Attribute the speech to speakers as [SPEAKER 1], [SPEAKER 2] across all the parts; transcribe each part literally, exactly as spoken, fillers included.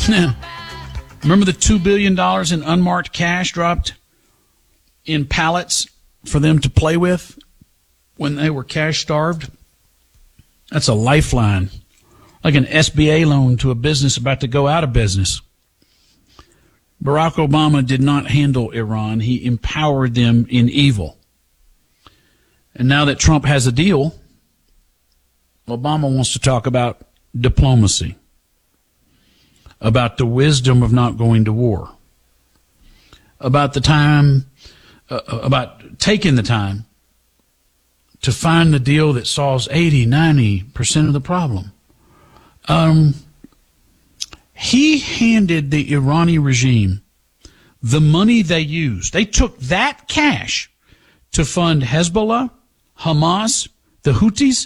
[SPEAKER 1] Remember the two billion dollars in unmarked cash dropped in pallets for them to play with when they were cash starved? That's a lifeline, like an S B A loan to a business about to go out of business. Barack Obama did not handle Iran. He empowered them in evil. And now that Trump has a deal, Obama wants to talk about diplomacy, about the wisdom of not going to war, about the time, uh, about taking the time to find the deal that solves eighty, ninety percent of the problem. Um, he handed the Iranian regime the money they used. They took that cash to fund Hezbollah, Hamas, the Houthis.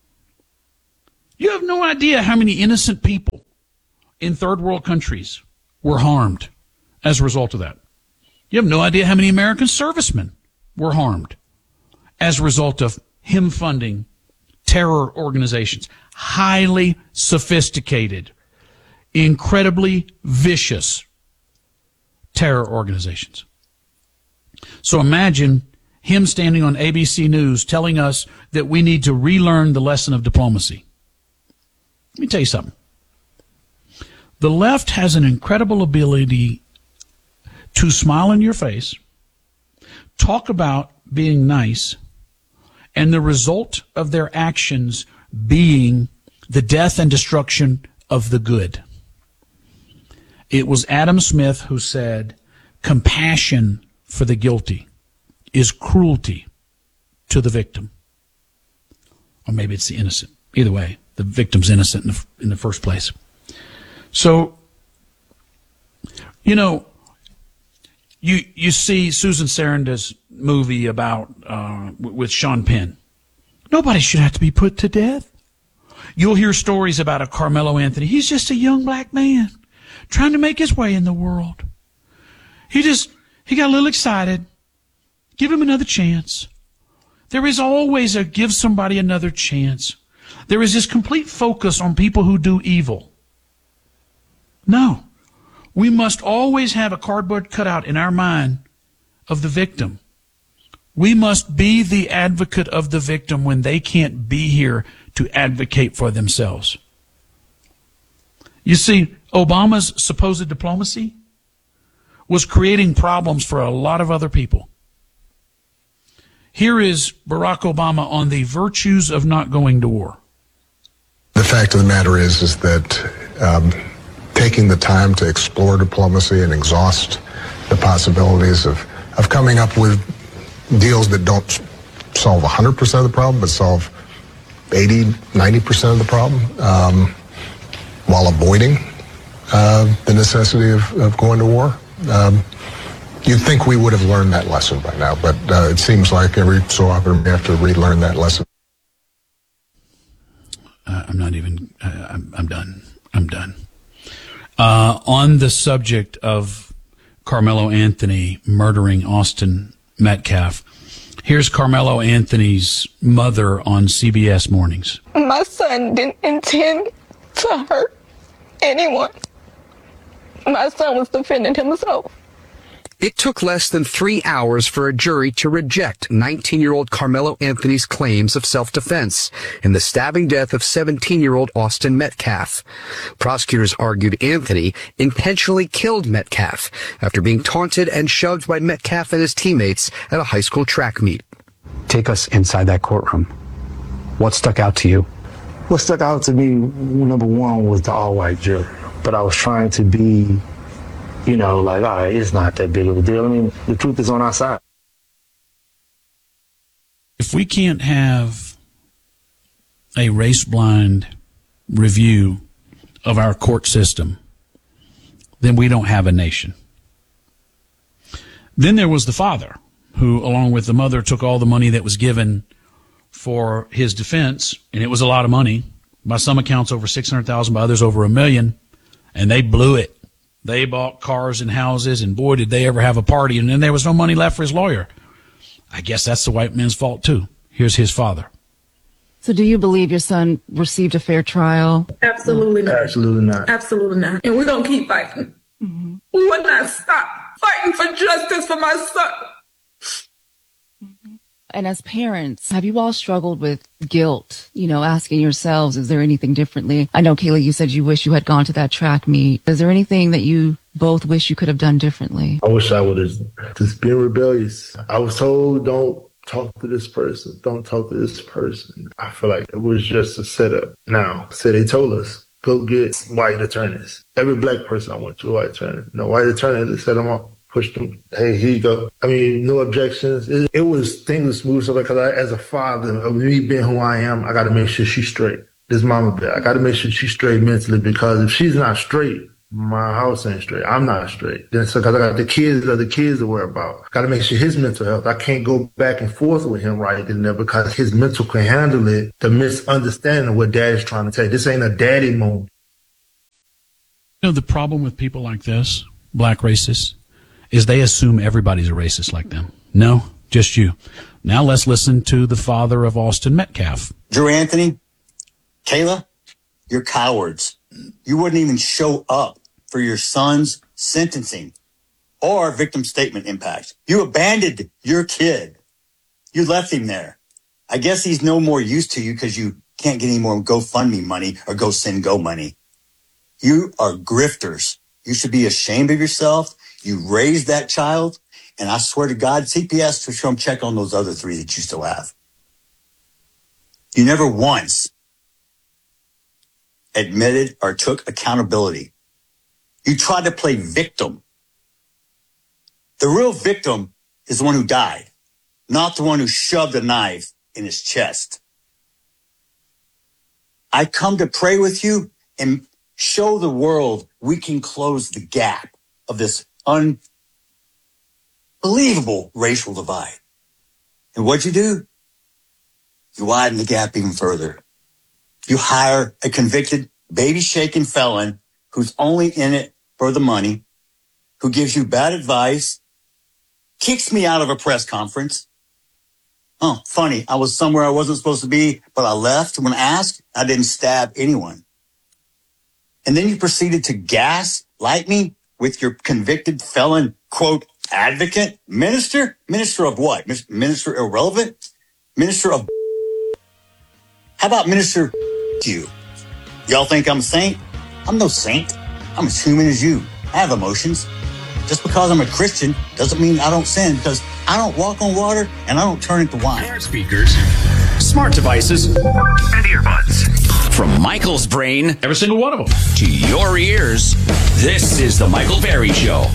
[SPEAKER 1] You have no idea how many innocent people in third world countries were harmed as a result of that. You have no idea how many American servicemen were harmed as a result of him funding terror organizations. Highly sophisticated, incredibly vicious terror organizations. So imagine him standing on A B C News telling us that we need to relearn the lesson of diplomacy. Let me tell you something. The left has an incredible ability to smile in your face, talk about being nice, and the result of their actions being the death and destruction of the good. It was Adam Smith who said, compassion for the guilty is cruelty to the victim. Or maybe it's the innocent. Either way, the victim's innocent in the, in the first place. So, you know, you you see Susan Sarandon's movie about uh, with Sean Penn. Nobody should have to be put to death. You'll hear stories about a Carmelo Anthony. He's just a young black man trying to make his way in the world. He just, he got a little excited. Give him another chance. There is always a give somebody another chance. There is this complete focus on people who do evil. No. We must always have a cardboard cutout in our mind of the victim. We must be the advocate of the victim when they can't be here to advocate for themselves. You see, Obama's supposed diplomacy was creating problems for a lot of other people. Here is Barack Obama on the virtues of not going to war.
[SPEAKER 2] The fact of the matter is, is that um, taking the time to explore diplomacy and exhaust the possibilities of, of coming up with deals that don't solve one hundred percent of the problem, but solve eighty, ninety percent of the problem, um, while avoiding uh, the necessity of, of going to war. Um, you'd think we would have learned that lesson by now, but uh, it seems like every so often we have to relearn that lesson.
[SPEAKER 1] Uh, I'm not even, uh, I'm, I'm done. I'm done. Uh, on the subject of Carmelo Anthony murdering Austin Metcalf, here's Carmelo Anthony's mother on C B S Mornings.
[SPEAKER 3] My son didn't intend to hurt anyone. My son was defending himself.
[SPEAKER 4] It took less than three hours for a jury to reject nineteen-year-old Carmelo Anthony's claims of self-defense in the stabbing death of seventeen-year-old Austin Metcalf. Prosecutors argued Anthony intentionally killed Metcalf after being taunted and shoved by Metcalf and his teammates at a high school track meet.
[SPEAKER 5] Take us inside that courtroom. What stuck out to you?
[SPEAKER 6] What stuck out to me, number one, was the all-white jury. But I was trying to be, you know, like, all right, it's not that big of a deal. I mean, the truth is on our side.
[SPEAKER 1] If we can't have a race-blind review of our court system, then we don't have a nation. Then there was the father, who, along with the mother, took all the money that was given for his defense, and it was a lot of money. By some accounts, over six hundred thousand dollars, by others, over a million, and they blew it. They bought cars and houses, and boy, did they ever have a party, and then there was no money left for his lawyer. I guess that's the white man's fault, too. Here's his father.
[SPEAKER 7] So do you believe your son received a fair trial?
[SPEAKER 3] Absolutely not.
[SPEAKER 6] Absolutely not.
[SPEAKER 3] Absolutely not. And we're going to keep fighting. Mm-hmm. We will not stop fighting for justice for my son.
[SPEAKER 7] Mm-hmm. And as parents, have you all struggled with guilt, you know, asking yourselves, is there anything differently? I know, Kayla, you said you wish you had gone to that track meet. Is there anything that you both wish you could have done differently?
[SPEAKER 6] I wish I would have just been rebellious. I was told, don't talk to this person. Don't talk to this person. I feel like it was just a setup. Now, so they told us, go get white attorneys. Every black person I went to a white attorney. No white attorney, they set them up, pushed them. Hey, here you go. I mean, no objections. It, it was things smooth. So because I, as a father of me being who I am, I got to make sure she's straight. This mama bear, I got to make sure she's straight mentally, because if she's not straight, my house ain't straight. I'm not straight. Then so because I got the kids, the kids to worry about. Got to make sure his mental health. I can't go back and forth with him right in there because his mental can handle it. The misunderstanding of what dad's trying to tell you. This ain't a daddy moment.
[SPEAKER 1] You know, the problem with people like this, black racists, is they assume everybody's a racist like them. No, just you. Now let's listen to the father of Austin Metcalf.
[SPEAKER 8] Drew Anthony, Kayla, you're cowards. You wouldn't even show up for your son's sentencing or victim statement impact. You abandoned your kid. You left him there. I guess he's no more use to you because you can't get any more GoFundMe money or GoSendGo money. You are grifters. You should be ashamed of yourself. You raised that child, and I swear to God, C P S should come check on those other three that you still have. You never once admitted or took accountability. You tried to play victim. The real victim is the one who died, not the one who shoved a knife in his chest. I come to pray with you and show the world we can close the gap of this unbelievable racial divide. And what'd you do? You widen the gap even further. You hire a convicted, baby-shaking felon who's only in it for the money, who gives you bad advice, kicks me out of a press conference. Oh, funny, I was somewhere I wasn't supposed to be, but I left when asked. I didn't stab anyone. And then you proceeded to gaslight me with your convicted felon, quote, advocate, minister? Minister of what? Minister irrelevant? Minister of... How about minister you? Y'all think I'm a saint? I'm no saint. I'm as human as you. I have emotions. Just because I'm a Christian doesn't mean I don't sin, because I don't walk on water and I don't turn into wine.
[SPEAKER 9] Smart speakers, smart devices, and earbuds. From Michael's brain,
[SPEAKER 1] every single one of them,
[SPEAKER 9] to your ears, this is the Michael Berry Show.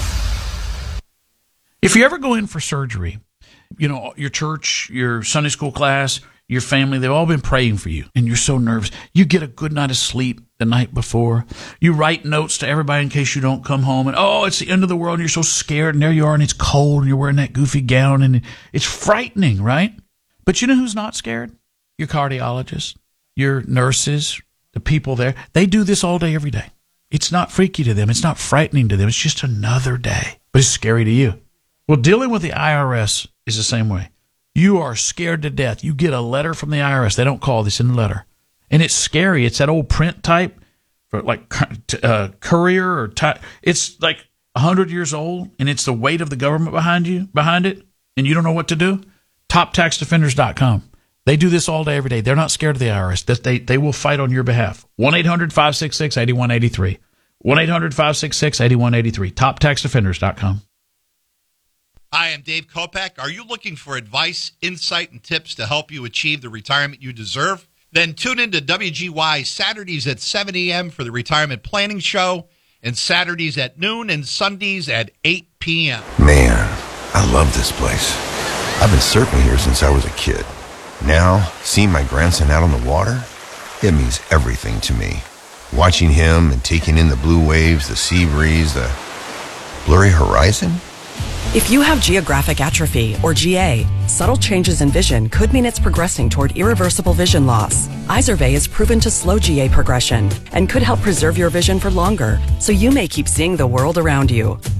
[SPEAKER 1] If you ever go in for surgery, you know, your church, your Sunday school class, your family, they've all been praying for you, and you're so nervous. You get a good night of sleep the night before. You write notes to everybody in case you don't come home, and oh, it's the end of the world, and you're so scared, and there you are, and it's cold, and you're wearing that goofy gown, and it's frightening, right? But you know who's not scared? Your cardiologist, your nurses, the people there. They do this all day, every day. It's not freaky to them. It's not frightening to them. It's just another day, but it's scary to you. Well, dealing with the I R S is the same way. You are scared to death. You get a letter from the I R S. They don't call this in the letter. And it's scary. It's that old print type, for like uh, courier or type. It's like one hundred years old, and it's the weight of the government behind you, behind it, and you don't know what to do. top tax defenders dot com. They do this all day, every day. They're not scared of the I R S. They, they will fight on your behalf. one eight hundred five six six eight one eight three. one eight hundred five six six eight one eight three. top tax defenders dot com.
[SPEAKER 10] Hi, I'm Dave Kopak. Are you looking for advice, insight, and tips to help you achieve the retirement you deserve? Then tune in to W G Y Saturdays at seven a.m. for the Retirement Planning Show, and Saturdays at noon and Sundays at eight p.m.
[SPEAKER 11] Man, I love this place. I've been surfing here since I was a kid. Now, seeing my grandson out on the water, it means everything to me. Watching him and taking in the blue waves, the sea breeze, the blurry horizon.
[SPEAKER 12] If you have geographic atrophy, or G A, subtle changes in vision could mean it's progressing toward irreversible vision loss. Izervay is proven to slow G A progression and could help preserve your vision for longer, so you may keep seeing the world around you.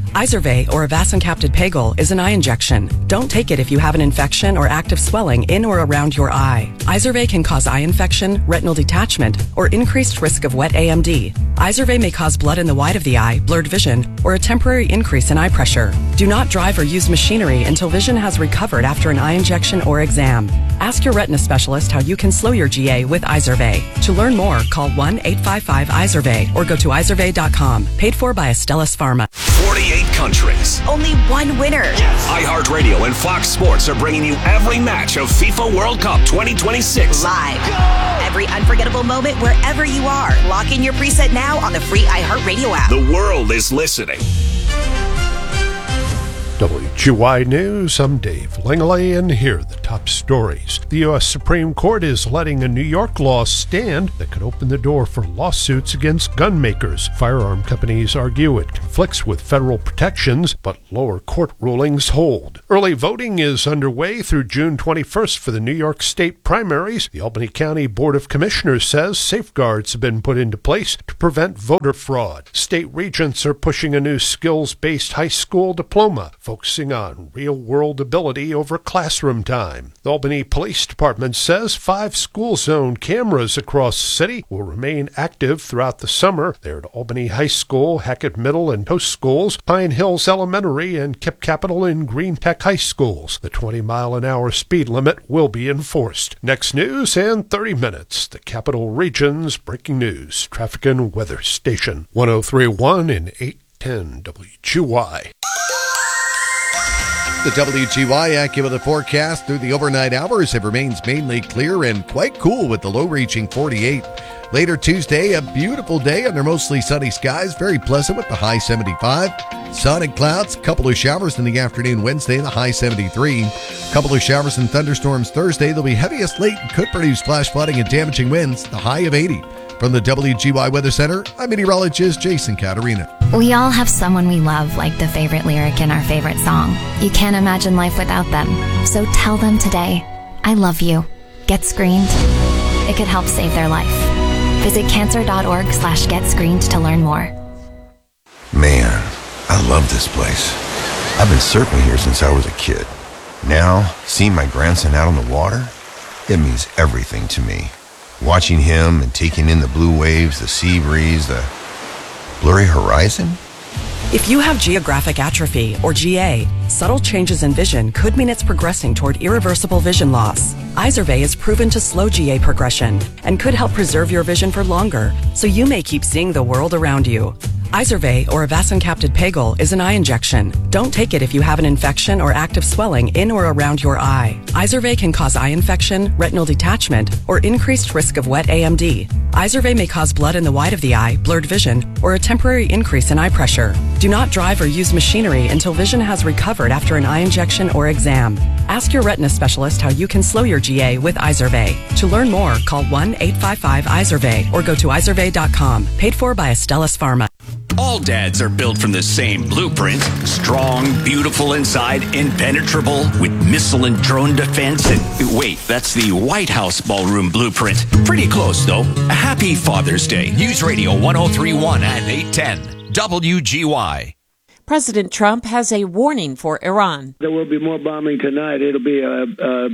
[SPEAKER 12] Izervay or avacincaptad pegol is an eye injection. Don't take it if you have an infection or active swelling in or around your eye. Izervay can cause eye infection, retinal detachment, or increased risk of wet A M D. Izervay may cause blood in the white of the eye, blurred vision, or a temporary increase in eye pressure. Do not drive or use machinery until vision has recovered after an eye injection or exam. Ask your retina specialist how you can slow your G A with Izervay. To learn more, call one eight five five Izervay or go to izervay dot com. Paid for by Astellas Pharma.
[SPEAKER 9] forty-eight countries.
[SPEAKER 13] Only one winner.
[SPEAKER 9] Yes. iHeartRadio and Fox Sports are bringing you every match of FIFA World Cup twenty twenty-six.
[SPEAKER 13] Live. Go! Every unforgettable moment wherever you are. Lock in your preset now on the free iHeartRadio app.
[SPEAKER 9] The world is listening.
[SPEAKER 14] W G Y News, I'm Dave Langley, and here are the top stories. The U S Supreme Court is letting a New York law stand that could open the door for lawsuits against gun makers. Firearm companies argue it conflicts with federal protections, but lower court rulings hold. Early voting is underway through June twenty-first for the New York State primaries. The Albany County Board of Commissioners says safeguards have been put into place to prevent voter fraud. State regents are pushing a new skills-based high school diploma, focusing on real-world ability over classroom time. The Albany Police Department says five school zone cameras across the city will remain active throughout the summer. They're at Albany High School, Hackett Middle and Post Schools, Pine Hills Elementary, and Kip Capital and Green Tech High Schools. The twenty mile an hour speed limit will be enforced. Next news in thirty minutes. The Capital Region's breaking news. Traffic and weather station. one oh three point one and eight ten W G Y.
[SPEAKER 15] The W G Y AccuWeather forecast through the overnight hours, it remains mainly clear and quite cool with the low reaching forty-eight. Later Tuesday, a beautiful day under mostly sunny skies, very pleasant with the high seventy-five. Sun and clouds, couple of showers in the afternoon Wednesday, the high seventy-three. Couple of showers and thunderstorms Thursday. They'll be heaviest late and could produce flash flooding and damaging winds, the high of eighty. From the W G Y Weather Center, I'm meteorologist Jason Caterina.
[SPEAKER 16] We all have someone we love, like the favorite lyric in our favorite song. You can't imagine life without them. So tell them today, I love you. Get screened. It could help save their life. Visit cancer.org slash get screened to learn more.
[SPEAKER 11] Man, I love this place. I've been surfing here since I was a kid. Now, seeing my grandson out on the water, it means everything to me. Watching him and taking in the blue waves, the sea breeze, the blurry horizon.
[SPEAKER 12] If you have geographic atrophy, or G A, subtle changes in vision could mean it's progressing toward irreversible vision loss. Izervay is proven to slow G A progression and could help preserve your vision for longer, so you may keep seeing the world around you. Izervay or avacincaptad pegol is an eye injection. Don't take it if you have an infection or active swelling in or around your eye. Izervay can cause eye infection, retinal detachment, or increased risk of wet A M D. Izervay may cause blood in the white of the eye, blurred vision, or a temporary increase in eye pressure. Do not drive or use machinery until vision has recovered after an eye injection or exam. Ask your retina specialist how you can slow your G A with Izervay. To learn more, call one eight five five Izervay or go to izervay dot com. Paid for by Astellas Pharma.
[SPEAKER 9] All dads are built from the same blueprint. Strong, beautiful inside, impenetrable, with missile and drone defense. And wait, that's the White House ballroom blueprint. Pretty close, though. A happy Father's Day. News Radio one oh three point one and eight ten. W G Y.
[SPEAKER 17] President Trump has a warning for Iran.
[SPEAKER 18] There will be more bombing tonight. It'll be a, a,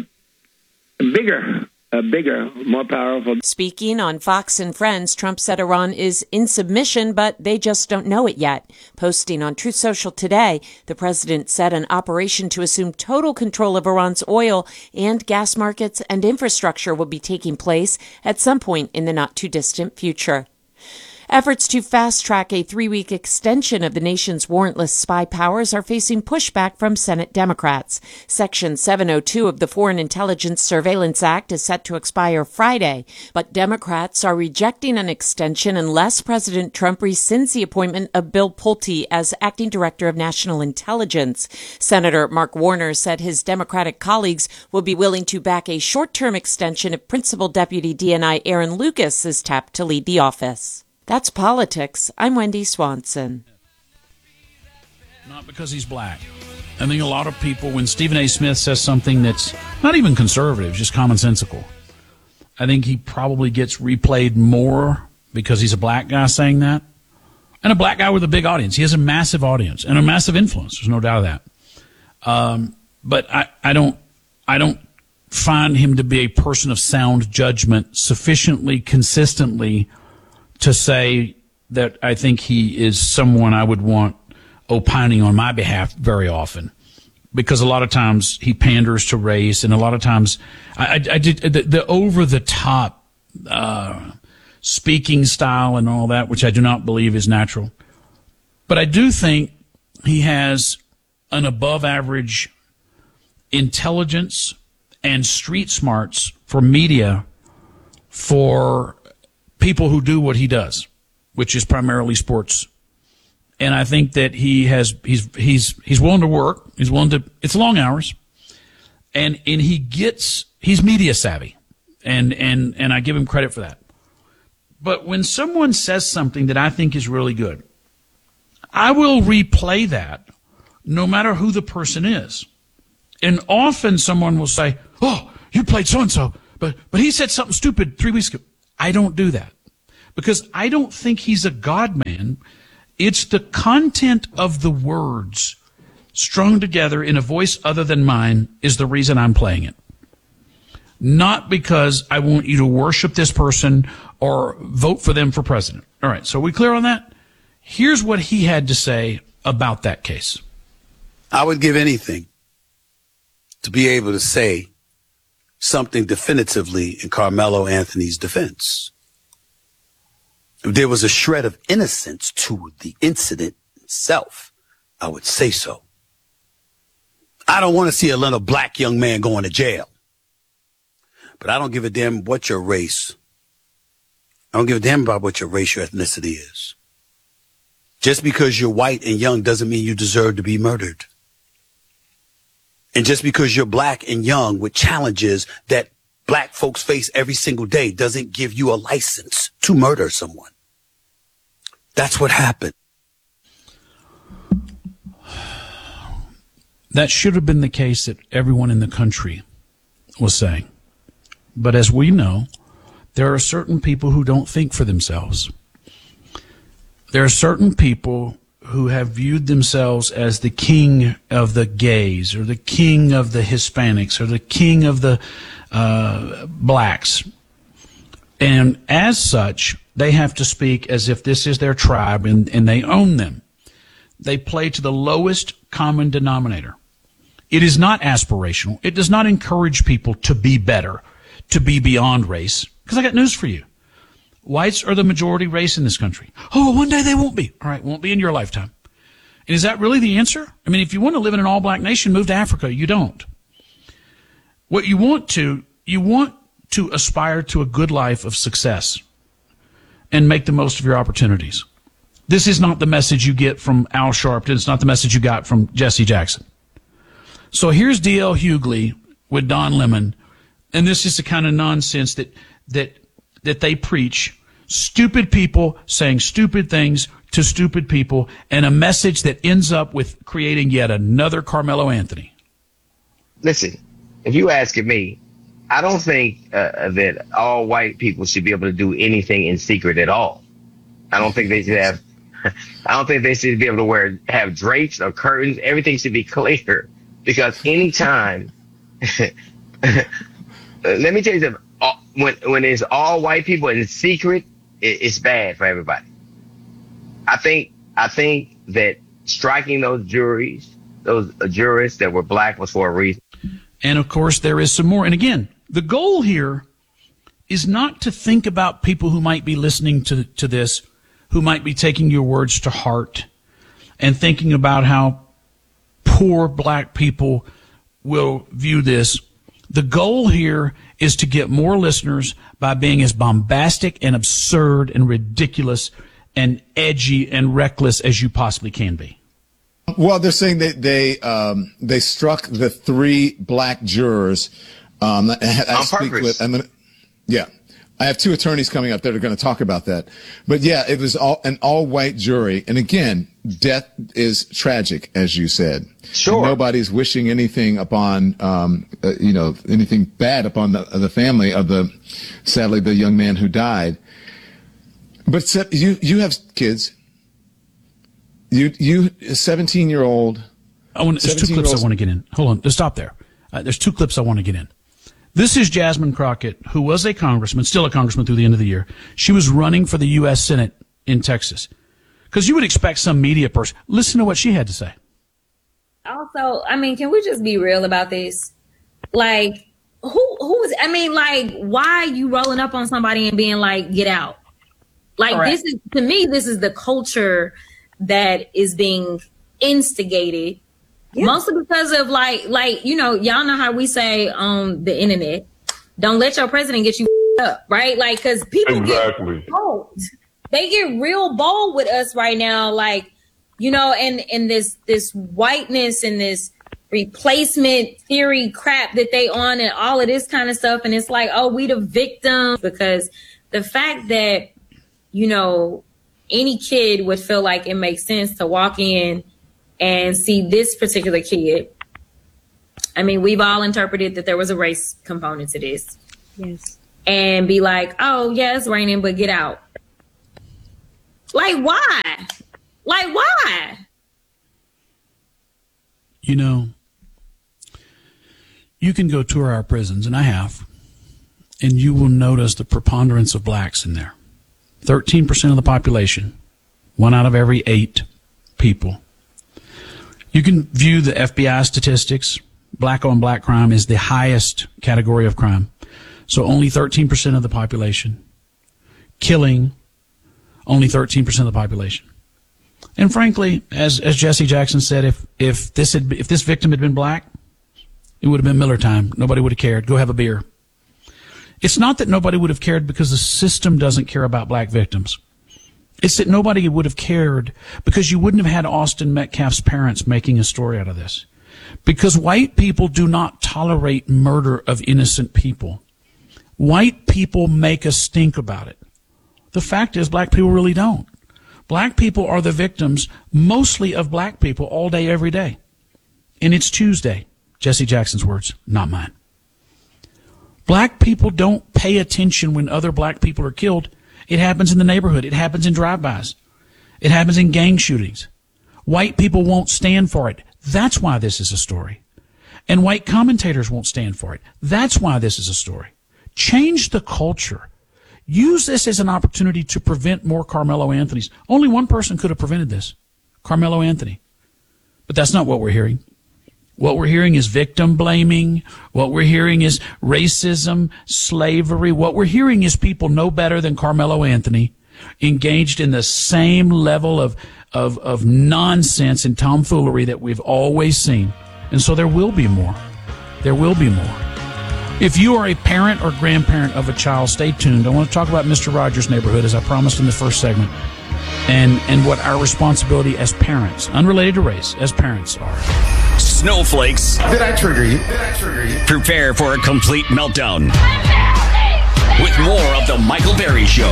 [SPEAKER 18] a bigger Uh, bigger, more powerful.
[SPEAKER 17] Speaking on Fox and Friends, Trump said Iran is in submission, but they just don't know it yet. Posting on Truth Social today, the president said an operation to assume total control of Iran's oil and gas markets and infrastructure will be taking place at some point in the not-too-distant future. Efforts to fast-track a three-week extension of the nation's warrantless spy powers are facing pushback from Senate Democrats. Section seven oh two of the Foreign Intelligence Surveillance Act is set to expire Friday, but Democrats are rejecting an extension unless President Trump rescinds the appointment of Bill Pulte as acting director of national intelligence. Senator Mark Warner said his Democratic colleagues will be willing to back a short-term extension if Principal Deputy D N I Aaron Lucas is tapped to lead the office. That's politics. I'm Wendy Swanson.
[SPEAKER 1] Not because he's black. I think a lot of people, when Stephen A. Smith says something that's not even conservative, just commonsensical, I think he probably gets replayed more because he's a black guy saying that. and a black guy with a big audience. He has a massive audience and a massive influence. There's no doubt of that. Um, but I, I don't, I don't find him to be a person of sound judgment sufficiently consistently to say that I think he is someone I would want opining on my behalf very often, because a lot of times he panders to race, and a lot of times I, I, I did the, the over the top uh, speaking style and all that, which I do not believe is natural. But I do think he has an above average intelligence and street smarts for media for people who do what he does, which is primarily sports. And I think that he has he's he's he's willing to work. He's willing to. It's long hours, and and he gets he's media savvy, and and and I give him credit for that. But when someone says something that I think is really good, I will replay that, no matter who the person is. And often someone will say, "Oh, you played so and so, but but he said something stupid three weeks ago." I don't do that, because I don't think he's a God man. It's the content of the words strung together in a voice other than mine is the reason I'm playing it. Not because I want you to worship this person or vote for them for president. All right, so are we clear on that? Here's what he had to say about that case.
[SPEAKER 19] I would give anything to be able to say something definitively in Carmelo Anthony's defense. If there was a shred of innocence to the incident itself, I would say so. I don't want to see a little black young man going to jail. But I don't give a damn what your race. I don't give a damn about what your race, your ethnicity is. Just because you're white and young doesn't mean you deserve to be murdered. And just because you're black and young with challenges that black folks face every single day doesn't give you a license to murder someone. That's what happened.
[SPEAKER 1] That should have been the case that everyone in the country was saying. But as we know, there are certain people who don't think for themselves. There are certain people who have viewed themselves as the king of the gays or the king of the Hispanics or the king of the uh, blacks. And as such, they have to speak as if this is their tribe and, and they own them. They play to the lowest common denominator. It is not aspirational. It does not encourage people to be better, to be beyond race. Because I got news for you. Whites are the majority race in this country. Oh, one day they won't be. All right, won't be in your lifetime. And is that really the answer? I mean, if you want to live in an all-black nation, move to Africa. You don't. What you want to, you want to aspire to a good life of success and make the most of your opportunities. This is not the message you get from Al Sharpton. It's not the message you got from Jesse Jackson. So here's D L Hughley with Don Lemon, and this is the kind of nonsense that that that they preach. Stupid people saying stupid things to stupid people, and a message that ends up with creating yet another Carmelo Anthony.
[SPEAKER 20] Listen, if you asking me, I don't think uh, that all white people should be able to do anything in secret at all. I don't think they should have. I don't think they should be able to wear have drapes or curtains. Everything should be clear, because anytime. Let me tell you something. When when it's all white people in secret, it, it's bad for everybody. I think I think that striking those juries, those uh, jurists that were black, was for a reason.
[SPEAKER 1] And of course, there is some more. And again, the goal here is not to think about people who might be listening to to this, who might be taking your words to heart, and thinking about how poor black people will view this. The goal here is to get more listeners by being as bombastic and absurd and ridiculous and edgy and reckless as you possibly can be.
[SPEAKER 21] Well, they're saying that they um, they struck the three black jurors. Um, I, I
[SPEAKER 20] On
[SPEAKER 21] speak
[SPEAKER 20] purpose.
[SPEAKER 21] with, I'm gonna, yeah, I have two attorneys coming up that are going to talk about that. But yeah, it was all an all-white jury, and again, death is tragic, as you said.
[SPEAKER 20] Sure.
[SPEAKER 21] And nobody's wishing anything upon, um, uh, you know, anything bad upon the the family of the, sadly, the young man who died. But you you have kids. You, you, a seventeen-year-old.
[SPEAKER 1] I want, there's two clips I want to get in. Hold on. Just stop there. Uh, there's two clips I want to get in. This is Jasmine Crockett, who was a congressman, still a congressman through the end of the year. She was running for the U S Senate in Texas. Because you would expect some media person. Listen to what she had to say.
[SPEAKER 2] Also, I mean, can we just be real about this? Like, who, who's, I mean, like, why are you rolling up on somebody and being like, get out? Like,
[SPEAKER 22] Correct.
[SPEAKER 2] This is, to me, this is the culture that is being instigated. Yeah. Mostly because of like, like, you know, y'all know how we say on the internet, don't let your president get you up, right? Like, cause people
[SPEAKER 22] Exactly.
[SPEAKER 2] get bold. They get real bold with us right now. Like, you know, and, and this, this whiteness and this replacement theory crap that they on and all of this kind of stuff. And it's like, oh, we the victim, because the fact that, you know, any kid would feel like it makes sense to walk in and see this particular kid. I mean, we've all interpreted that there was a race component to this.
[SPEAKER 22] Yes.
[SPEAKER 2] And be like, oh, yeah, it's raining, but get out. Like, why? Like, why?
[SPEAKER 1] You know, you can go tour our prisons, and I have, and you will notice the preponderance of blacks in there. thirteen percent of the population, one out of every eight people. You can view the F B I statistics. Black on black crime is the highest category of crime. So only thirteen percent of the population. Killing, only thirteen percent of the population. And frankly, as as Jesse Jackson said, if if this had if this victim had been black, it would have been Miller time. Nobody would have cared. Go have a beer. It's not that nobody would have cared because the system doesn't care about black victims. It's that nobody would have cared because you wouldn't have had Austin Metcalf's parents making a story out of this. Because white people do not tolerate murder of innocent people. White people make a stink about it. The fact is, black people really don't. Black people are the victims, mostly of black people, all day, every day. And it's Tuesday. Jesse Jackson's words, not mine. Black people don't pay attention when other black people are killed. It happens in the neighborhood. It happens in drive-bys. It happens in gang shootings. White people won't stand for it. That's why this is a story. And white commentators won't stand for it. That's why this is a story. Change the culture. Use this as an opportunity to prevent more Carmelo Anthonys. Only one person could have prevented this, Carmelo Anthony. But that's not what we're hearing. What we're hearing is victim blaming. What we're hearing is racism, slavery. What we're hearing is people no better than Carmelo Anthony engaged in the same level of, of, of nonsense and tomfoolery that we've always seen. And so there will be more. There will be more. If you are a parent or grandparent of a child, stay tuned. I want to talk about Mister Rogers' Neighborhood, as I promised in the first segment, and, and what our responsibility as parents, unrelated to race, as parents are.
[SPEAKER 9] Snowflakes.
[SPEAKER 22] Did I trigger you? Did I trigger you?
[SPEAKER 9] Prepare for a complete meltdown with more of the Michael Berry Show.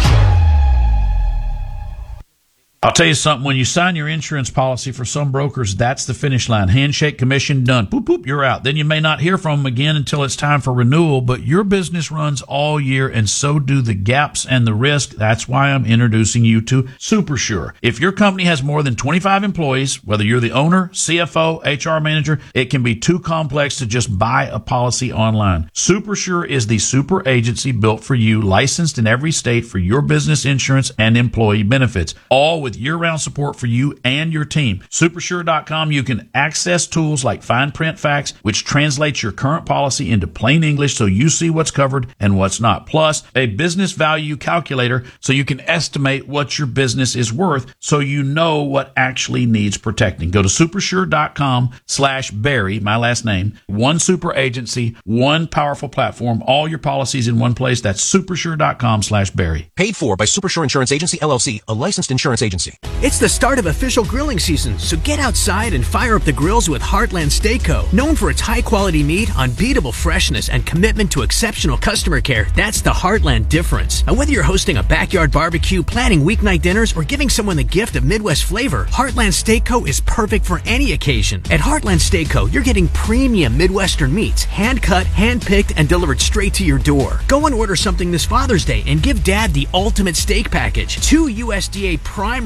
[SPEAKER 1] I'll tell you something. When you sign your insurance policy, for some brokers, that's the finish line. Handshake, commission, done. Boop, boop, you're out. Then you may not hear from them again until it's time for renewal, but your business runs all year, and so do the gaps and the risk. That's why I'm introducing you to SuperSure. If your company has more than twenty-five employees, whether you're the owner, C F O, H R manager, it can be too complex to just buy a policy online. SuperSure is the super agency built for you, licensed in every state for your business insurance and employee benefits, all with with year-round support for you and your team. Supersure dot com, you can access tools like fine print facts, which translates your current policy into plain English so you see what's covered and what's not. Plus, a business value calculator so you can estimate what your business is worth so you know what actually needs protecting. Go to supersure dot com slash Barry, my last name. One super agency, one powerful platform, all your policies in one place. That's supersure dot com slash Barry.
[SPEAKER 23] Paid for by Supersure Insurance Agency, L L C, a licensed insurance agency.
[SPEAKER 24] It's the start of official grilling season, so get outside and fire up the grills with Heartland Steak Co. Known for its high-quality meat, unbeatable freshness, and commitment to exceptional customer care, that's the Heartland difference. And whether you're hosting a backyard barbecue, planning weeknight dinners, or giving someone the gift of Midwest flavor, Heartland Steak Co. is perfect for any occasion. At Heartland Steak Co., you're getting premium Midwestern meats, hand-cut, hand-picked, and delivered straight to your door. Go and order something this Father's Day and give Dad the ultimate steak package. Two U S D A prime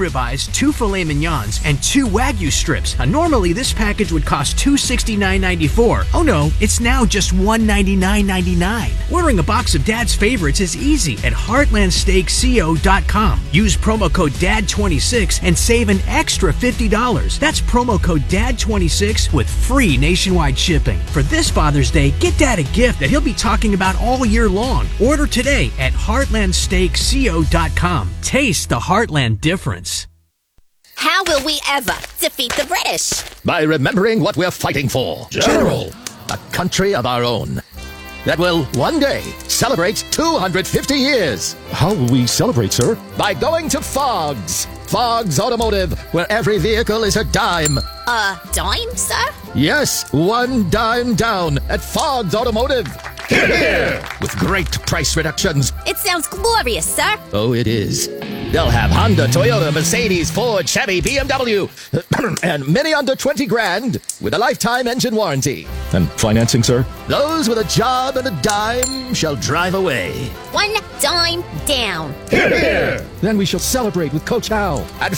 [SPEAKER 24] ribeyes, two filet mignons, and two Wagyu strips. Now, normally, this package would cost two hundred sixty-nine dollars and ninety-four cents. Oh no, it's now just one hundred ninety-nine dollars and ninety-nine cents. Ordering a box of Dad's favorites is easy at heartland steak co dot com. Use promo code D A D twenty-six and save an extra fifty dollars. That's promo code D A D twenty-six with free nationwide shipping. For this Father's Day, get Dad a gift that he'll be talking about all year long. Order today at heartland steak co dot com. Taste the Heartland difference.
[SPEAKER 3] How will we ever defeat the British?
[SPEAKER 4] By remembering what we're fighting for.
[SPEAKER 3] General.
[SPEAKER 4] A country of our own that will one day celebrate two hundred fifty years.
[SPEAKER 21] How will we celebrate, sir?
[SPEAKER 4] By going to Fogg's. Fogg's Automotive, where every vehicle is a dime.
[SPEAKER 3] A dime, sir?
[SPEAKER 4] Yes, one dime down at Fogg's Automotive.
[SPEAKER 21] Hear, hear.
[SPEAKER 4] With great price reductions.
[SPEAKER 3] It sounds glorious, sir.
[SPEAKER 4] Oh, it is. They'll have Honda, Toyota, Mercedes, Ford, Chevy, B M W, and many under twenty grand with a lifetime engine warranty.
[SPEAKER 21] And financing, sir?
[SPEAKER 4] Those with a job and a dime shall drive away.
[SPEAKER 3] One dime down.
[SPEAKER 21] Hear, hear.
[SPEAKER 4] Then we shall celebrate with Coach Al at